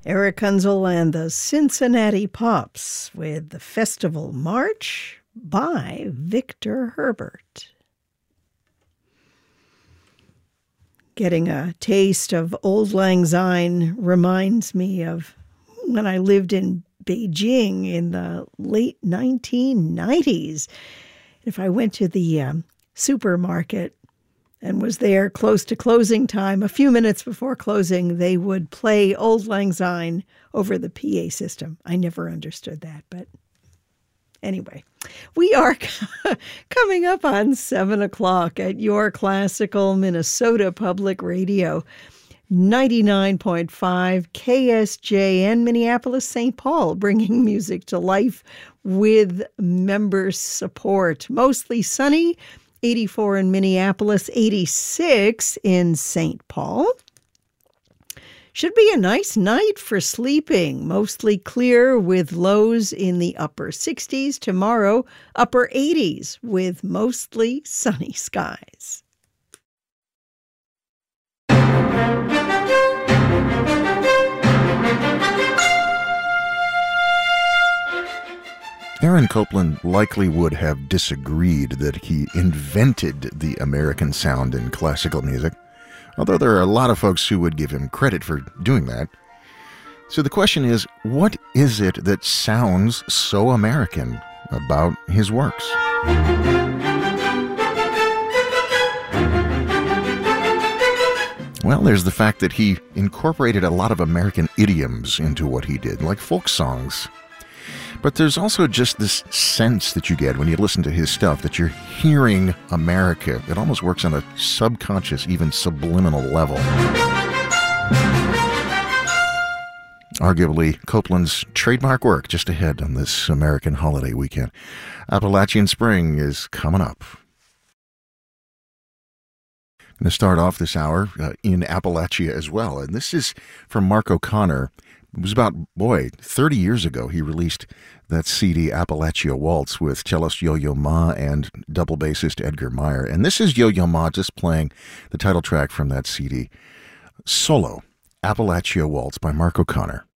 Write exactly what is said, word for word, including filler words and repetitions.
Eric Kunzel and the Cincinnati Pops with the Festival March by Victor Herbert. Getting a taste of Auld Lang Syne reminds me of when I lived in Beijing in the late nineteen nineties. If I went to the um, supermarket and was there close to closing time, a few minutes before closing, they would play Auld Lang Syne over the P A system. I never understood that, but anyway, we are coming up on seven o'clock at your classical Minnesota Public Radio, ninety-nine point five K S J N, Minneapolis, Saint Paul, bringing music to life with member support. Mostly sunny, eighty-four in Minneapolis, eighty-six in Saint Paul. Should be a nice night for sleeping. Mostly clear with lows in the upper sixties. Tomorrow, upper eighties with mostly sunny skies. Aaron Copland likely would have disagreed that he invented the American sound in classical music, although there are a lot of folks who would give him credit for doing that. So the question is, what is it that sounds so American about his works? Well, there's the fact that he incorporated a lot of American idioms into what he did, like folk songs. But there's also just this sense that you get when you listen to his stuff that you're hearing America. It almost works on a subconscious, even subliminal level. Arguably, Copland's trademark work just ahead on this American holiday weekend. Appalachian Spring is coming up. I'm going to start off this hour uh, in Appalachia as well. And this is from Mark O'Connor. It was about, boy, thirty years ago he released that C D, Appalachia Waltz, with cellist Yo-Yo Ma and double bassist Edgar Meyer. And this is Yo-Yo Ma just playing the title track from that C D, Solo, Appalachia Waltz by Mark O'Connor.